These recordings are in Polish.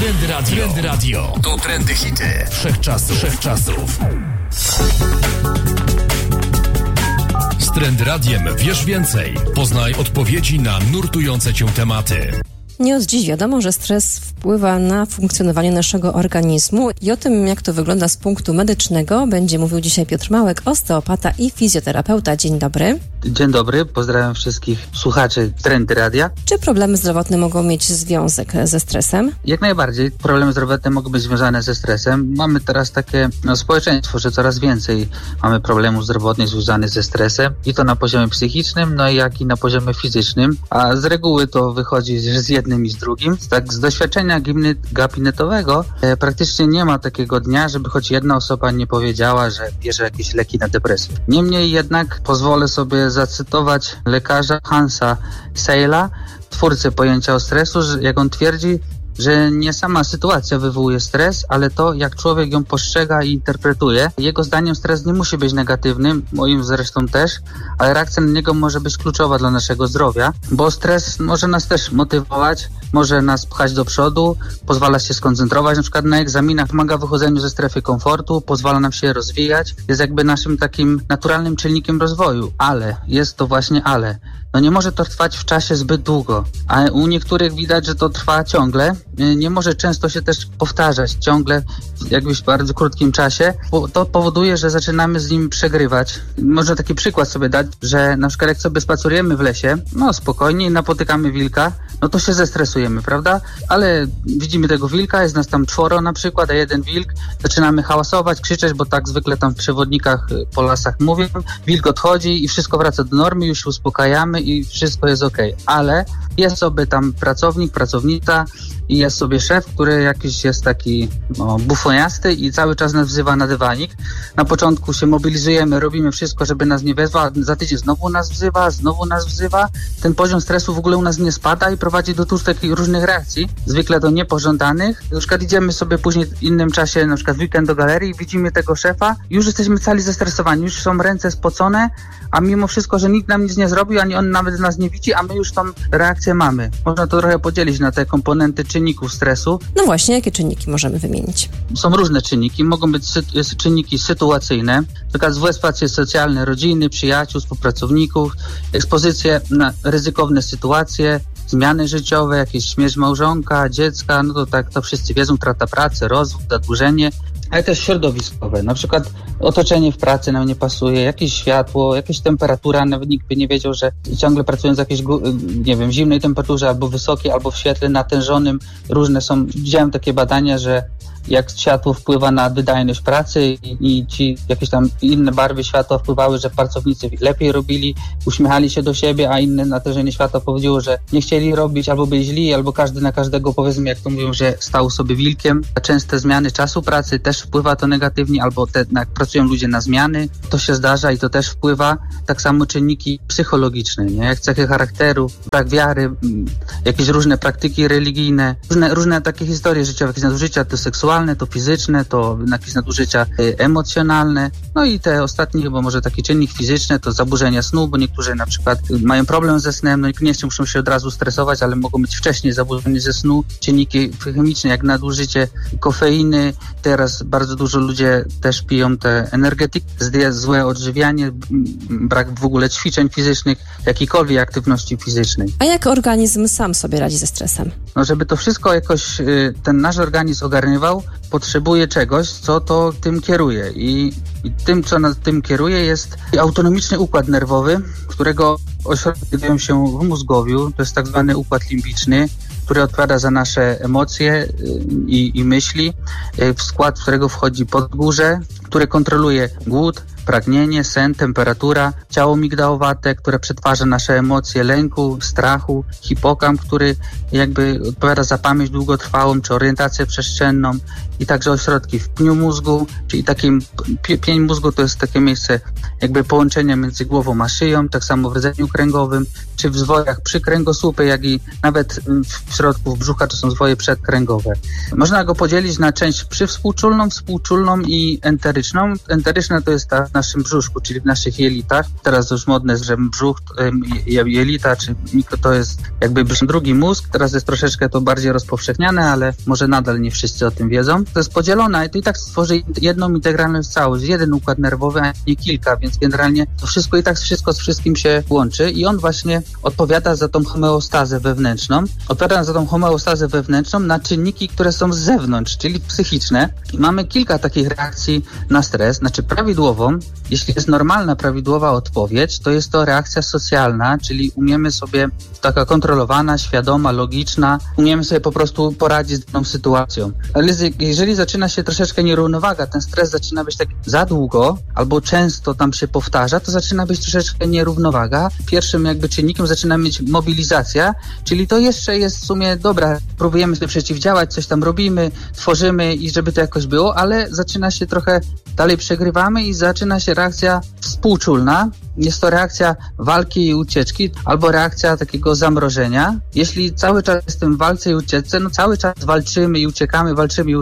Trendy Radio. To trendy hity wszechczasów. Z Trendy Radiem wiesz więcej. Poznaj odpowiedzi na nurtujące cię tematy. Nie od dziś wiadomo, że stres wpływa na funkcjonowanie naszego organizmu i o tym, jak to wygląda z punktu medycznego, będzie mówił dzisiaj Piotr Małek, osteopata i fizjoterapeuta. Dzień dobry. Dzień dobry, pozdrawiam wszystkich słuchaczy Trendy Radia. Czy problemy zdrowotne mogą mieć związek ze stresem? Jak najbardziej. Problemy zdrowotne mogą być związane ze stresem. Mamy teraz takie społeczeństwo, że coraz więcej mamy problemów zdrowotnych związanych ze stresem i to na poziomie psychicznym, jak i na poziomie fizycznym, a z reguły to wychodzi z jednym i z drugim. Tak z doświadczenia gabinetowego praktycznie nie ma takiego dnia, żeby choć jedna osoba nie powiedziała, że bierze jakieś leki na depresję. Niemniej jednak pozwolę sobie zacytować lekarza Hansa Seila, twórcę pojęcia o stresu, jak on twierdzi, że nie sama sytuacja wywołuje stres, ale to, jak człowiek ją postrzega i interpretuje. Jego zdaniem stres nie musi być negatywny, moim zresztą też, ale reakcja na niego może być kluczowa dla naszego zdrowia, bo stres może nas też motywować, może nas pchać do przodu, pozwala się skoncentrować na przykład na egzaminach, pomaga w wychodzeniu ze strefy komfortu, pozwala nam się rozwijać, jest jakby naszym takim naturalnym czynnikiem rozwoju, ale, jest to właśnie ale. Nie może to trwać w czasie zbyt długo, a u niektórych widać, że to trwa ciągle. Nie może często się też powtarzać ciągle w jakimś bardzo krótkim czasie, bo to powoduje, że zaczynamy z nim przegrywać. Można taki przykład sobie dać, że na przykład jak sobie spacerujemy w lesie, spokojnie napotykamy wilka, to się zestresujemy, prawda? Ale widzimy tego wilka, jest nas tam 4 na przykład, a jeden wilk, zaczynamy hałasować, krzyczeć, bo tak zwykle tam w przewodnikach po lasach mówią, wilk odchodzi i wszystko wraca do normy, już się uspokajamy i wszystko jest okej. Ale jest sobie tam pracownik, pracownica i jest sobie szef, który jakiś jest taki bufoniasty i cały czas nas wzywa na dywanik. Na początku się mobilizujemy, robimy wszystko, żeby nas nie wezwał, za tydzień znowu nas wzywa. Ten poziom stresu w ogóle u nas nie spada i prowadzi do takich różnych reakcji, zwykle do niepożądanych. Na przykład idziemy sobie później w innym czasie, na przykład w weekend do galerii, widzimy tego szefa, już jesteśmy cali zestresowani, już są ręce spocone, a mimo wszystko, że nikt nam nic nie zrobił, ani on nawet nas nie widzi, a my już tą reakcję mamy. Można to trochę podzielić na te komponenty czynników stresu. No właśnie, jakie czynniki możemy wymienić? Są różne czynniki. Mogą być czynniki sytuacyjne, na przykład złe sytuacje socjalne, rodziny, przyjaciół, współpracowników, ekspozycje na ryzykowne sytuacje, zmiany życiowe, jakieś śmierć małżonka, dziecka, to tak to wszyscy wiedzą, trata pracy, rozwód, zadłużenie, ale też środowiskowe, na przykład otoczenie w pracy nam nie pasuje, jakieś światło, jakaś temperatura, nawet nikt by nie wiedział, że ciągle pracując w jakiejś, zimnej temperaturze, albo wysokiej, albo w świetle natężonym, różne są, widziałem takie badania, że jak światło wpływa na wydajność pracy i ci jakieś tam inne barwy światła wpływały, że pracownicy lepiej robili, uśmiechali się do siebie, a inne natężenie światła powodziło, że nie chcieli robić, albo byli źli, albo każdy na każdego, powiedzmy, jak to mówią, że stał sobie wilkiem. Częste zmiany czasu pracy też wpływa to negatywnie, albo jak pracują ludzie na zmiany, to się zdarza i to też wpływa. Tak samo czynniki psychologiczne, jak cechy charakteru, brak wiary, jakieś różne praktyki religijne, różne takie historie życiowe, jakieś nadużycia, to seksualne, to fizyczne, to jakieś nadużycia emocjonalne. I te ostatnie, chyba może taki czynnik fizyczny, to zaburzenia snu, bo niektórzy na przykład mają problem ze snem, niekoniecznie muszą się od razu stresować, ale mogą być wcześniej zaburzenia ze snu. Czynniki chemiczne, jak nadużycie kofeiny. Teraz bardzo dużo ludzie też piją te energetyki, złe odżywianie, brak w ogóle ćwiczeń fizycznych, jakiejkolwiek aktywności fizycznej. A jak organizm sam sobie radzi ze stresem? Żeby to wszystko jakoś ten nasz organizm ogarnywał, potrzebuje czegoś, co to tym kieruje. I tym, co nad tym kieruje, jest autonomiczny układ nerwowy, którego ośrodki znajdują się w mózgowiu. To jest tak zwany układ limbiczny, który odpowiada za nasze emocje i myśli, w skład którego wchodzi podgórze, które kontroluje głód, pragnienie, sen, temperatura, ciało migdałowate, które przetwarza nasze emocje lęku, strachu, hipokamp, który jakby odpowiada za pamięć długotrwałą czy orientację przestrzenną i także ośrodki w pniu mózgu, czyli pień mózgu to jest takie miejsce jakby połączenia między głową a szyją, tak samo w rdzeniu kręgowym, czy w zwojach przykręgosłupy, jak i nawet w środku brzucha to są zwoje przedkręgowe. Można go podzielić na część przywspółczulną, współczulną i enteryczną. Enteryczna to jest ta w naszym brzuszku, czyli w naszych jelitach. Teraz już modne, że brzuch, jelita, czy to jest jakby drugi mózg. Teraz jest troszeczkę to bardziej rozpowszechniane, ale może nadal nie wszyscy o tym wiedzą. To jest podzielone i to i tak stworzy jedną integralną całość, jeden układ nerwowy, a nie kilka, więc generalnie to wszystko i tak wszystko z wszystkim się łączy i on właśnie odpowiada za tą homeostazę wewnętrzną. Odpowiada za tą homeostazę wewnętrzną na czynniki, które są z zewnątrz, czyli psychiczne. I mamy kilka takich reakcji na stres, znaczy prawidłową, jeśli jest normalna, prawidłowa odpowiedź, to jest to reakcja socjalna, czyli umiemy sobie, taka kontrolowana, świadoma, logiczna, umiemy sobie po prostu poradzić z daną sytuacją. Ale jeżeli zaczyna się troszeczkę nierównowaga, ten stres zaczyna być tak za długo, albo często tam się powtarza, to zaczyna być troszeczkę nierównowaga. Pierwszym jakby czynnikiem zaczyna być mobilizacja, czyli to jeszcze jest w sumie dobra, próbujemy sobie przeciwdziałać, coś tam robimy, tworzymy i żeby to jakoś było, ale zaczyna się trochę dalej przegrywamy i zaczyna się reakcja współczulna. Jest to reakcja walki i ucieczki albo reakcja takiego zamrożenia. Jeśli cały czas jestem w walce i ucieczce, no cały czas walczymy i uciekamy,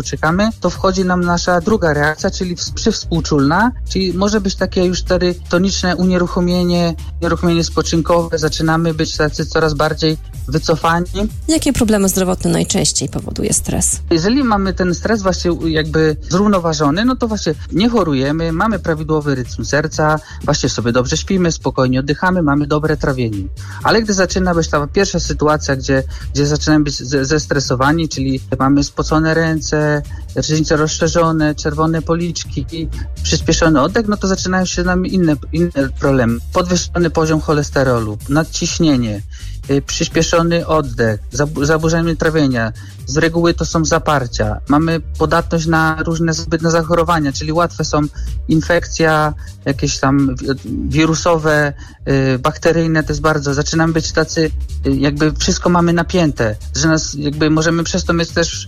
to wchodzi nam nasza druga reakcja, czyli przywspółczulna, czyli może być takie już wtedy toniczne unieruchomienie spoczynkowe, zaczynamy być tacy coraz bardziej wycofani. Jakie problemy zdrowotne najczęściej powoduje stres? Jeżeli mamy ten stres właśnie jakby zrównoważony, no to właśnie nie chorujemy, mamy prawidłowy rytm serca, właśnie sobie dobrze śpimy, spokojnie oddychamy, mamy dobre trawienie. Ale gdy zaczyna być ta pierwsza sytuacja, gdzie zaczynamy być zestresowani, czyli mamy spocone ręce, ręce rozszerzone, czerwone policzki, przyspieszony oddech, no to zaczynają się z nami inne problemy. Podwyższony poziom cholesterolu, nadciśnienie, przyspieszony oddech, zaburzenie trawienia. Z reguły to są zaparcia. Mamy podatność na różne zbytne zachorowania, czyli łatwe są infekcja, jakieś tam wirusowe, bakteryjne, to jest bardzo. Zaczynamy być tacy, jakby wszystko mamy napięte, że nas jakby możemy przez to mieć też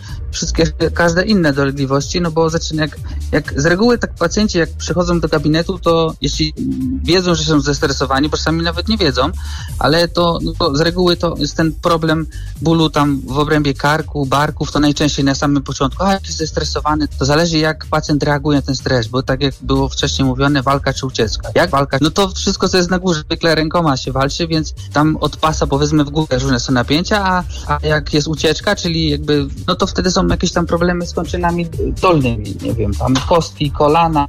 każde inne dolegliwości, no bo jak z reguły tak pacjenci jak przychodzą do gabinetu, to jeśli wiedzą, że są zestresowani, bo czasami nawet nie wiedzą, ale to z reguły to jest ten problem bólu tam w obrębie karku, barków, to najczęściej na samym początku, jakiś zestresowany, to zależy jak pacjent reaguje na ten stres, bo tak jak było wcześniej mówione, walka czy ucieczka. Jak walka? No to wszystko co jest na górze, zwykle rękoma się walczy, więc tam od pasa powiedzmy w górę różne są napięcia, a jak jest ucieczka, czyli jakby, no to wtedy są jakieś tam problemy z kończynami dolnymi, nie wiem, tam kostki, kolana,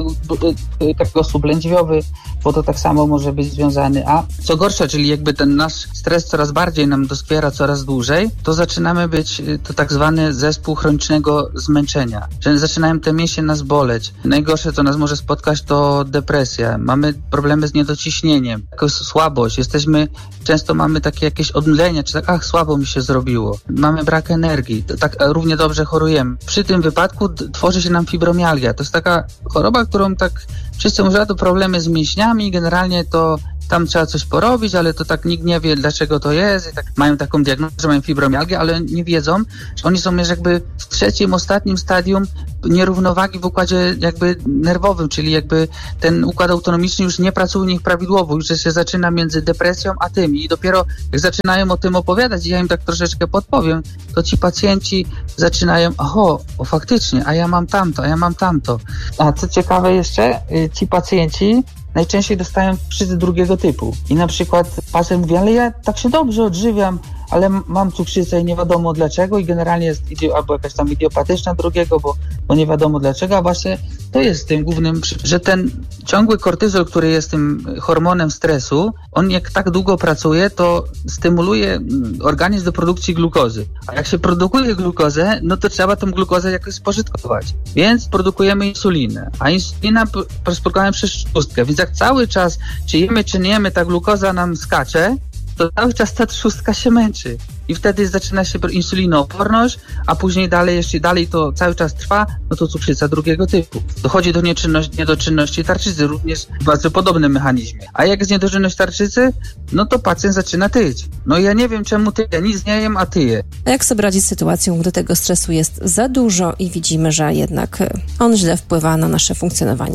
kręgosłup lędźwiowy, bo to tak samo może być związany, a co gorsza, czyli jakby ten nasz stres coraz bardziej nam doskwiera, coraz dłużej, to zaczynamy być, to tak zwany zespół chronicznego zmęczenia, że zaczynają te mięśnie nas boleć. Najgorsze, co nas może spotkać, to depresja. Mamy problemy z niedociśnieniem, jakąś słabość, często mamy takie jakieś odmdlenia, czy tak, słabo mi się zrobiło. Mamy brak energii, tak równie dobrze chorujemy. Przy tym wypadku tworzy się nam fibromialgia. To jest taka choroba, którą tak wszyscy mówią, to problemy z mięśniami, generalnie to tam trzeba coś porobić, ale to tak nikt nie wie, dlaczego to jest. I tak mają taką diagnozę, że mają fibromialgię, ale nie wiedzą, że oni są już jakby w trzecim, ostatnim stadium nierównowagi w układzie jakby nerwowym, czyli jakby ten układ autonomiczny już nie pracuje u nich prawidłowo, już się zaczyna między depresją a tym i dopiero jak zaczynają o tym opowiadać i ja im tak troszeczkę podpowiem, to ci pacjenci zaczynają, faktycznie, a ja mam tamto. A co ciekawe jeszcze, ci pacjenci najczęściej dostają cukrzycę drugiego typu. I na przykład pacjent mówi, ale ja tak się dobrze odżywiam, ale mam cukrzycę i nie wiadomo dlaczego i generalnie jest albo jakaś tam idiopatyczna drugiego, bo nie wiadomo dlaczego, a właśnie to jest tym głównym, że ten ciągły kortyzol, który jest tym hormonem stresu, on jak tak długo pracuje, to stymuluje organizm do produkcji glukozy. A jak się produkuje glukozę, no to trzeba tą glukozę jakoś spożytkować. Więc produkujemy insulinę, a insulina produkujemy przez trzustkę, więc jak cały czas, czy jemy, czy nie jemy, ta glukoza nam skacze, to cały czas ta trzustka się męczy. I wtedy zaczyna się insulinooporność, a później dalej, jeśli dalej to cały czas trwa, no to cukrzyca drugiego typu. Dochodzi do niedoczynności tarczycy, również w bardzo podobnym mechanizmie. A jak jest niedoczynność tarczycy, no to pacjent zaczyna tyć. No ja nie wiem czemu tyję, nic nie jem, a tyję. A jak sobie radzić z sytuacją, gdy tego stresu jest za dużo i widzimy, że jednak on źle wpływa na nasze funkcjonowanie?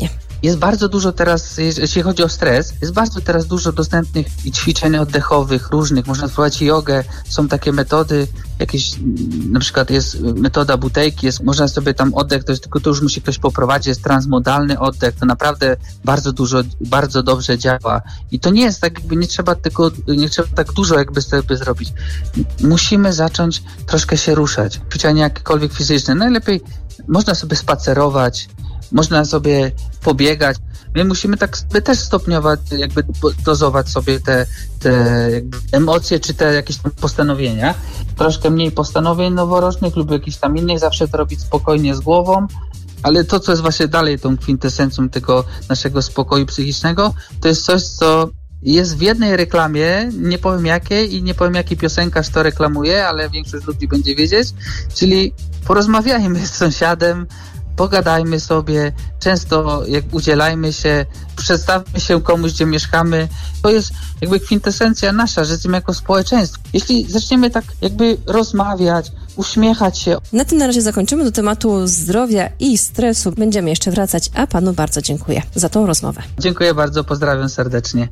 Jest bardzo dużo teraz, jeśli chodzi o stres, jest bardzo teraz dużo dostępnych i ćwiczeń oddechowych różnych. Można spróbować jogę, są takie metody, jakieś, na przykład jest metoda Buteyki, można sobie tam oddech, tylko to już musi ktoś poprowadzić, jest transmodalny oddech, to naprawdę bardzo dobrze działa. I to nie jest tak, jakby nie trzeba tak dużo jakby sobie zrobić. Musimy zacząć troszkę się ruszać. Ćwiczenia jakiekolwiek fizyczne. Najlepiej można sobie spacerować, można sobie pobiegać. My musimy tak też stopniować, jakby dozować sobie te jakby emocje, czy te jakieś tam postanowienia. Troszkę mniej postanowień noworocznych lub jakichś tam innych, zawsze to robić spokojnie z głową, ale to, co jest właśnie dalej tą kwintesencją tego naszego spokoju psychicznego, to jest coś, co jest w jednej reklamie, nie powiem jakiej i nie powiem jaki piosenkarz to reklamuje, ale większość ludzi będzie wiedzieć, czyli porozmawiajmy z sąsiadem, pogadajmy sobie, często udzielajmy się, przedstawmy się komuś, gdzie mieszkamy. To jest jakby kwintesencja nasza, że jesteśmy jako społeczeństwo. Jeśli zaczniemy tak jakby rozmawiać, uśmiechać się. Na tym na razie zakończymy. Do tematu zdrowia i stresu będziemy jeszcze wracać, a panu bardzo dziękuję za tą rozmowę. Dziękuję bardzo, pozdrawiam serdecznie.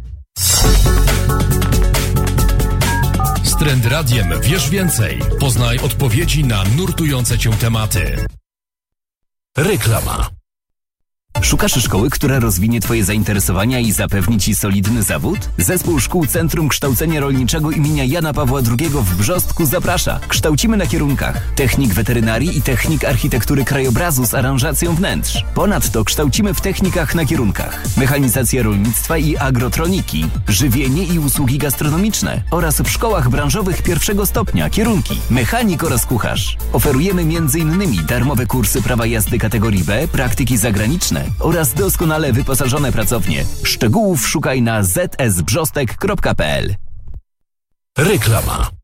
Z Trend Radiem wiesz więcej. Poznaj odpowiedzi na nurtujące cię tematy. Reklama. Szukasz szkoły, która rozwinie Twoje zainteresowania i zapewni Ci solidny zawód? Zespół Szkół Centrum Kształcenia Rolniczego imienia Jana Pawła II w Brzostku zaprasza. Kształcimy na kierunkach technik weterynarii i technik architektury krajobrazu z aranżacją wnętrz. Ponadto kształcimy w technikach na kierunkach mechanizacja rolnictwa i agrotroniki, żywienie i usługi gastronomiczne oraz w szkołach branżowych pierwszego stopnia kierunki mechanik oraz kucharz. Oferujemy m.in. darmowe kursy prawa jazdy kategorii B, praktyki zagraniczne oraz doskonale wyposażone pracownie. Szczegółów szukaj na zsbrzostek.pl. Reklama.